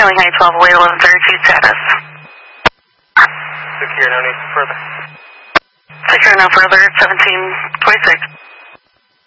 Stanley High 12, away 1132 status. Secure, no need further. Secure, no further, 1726.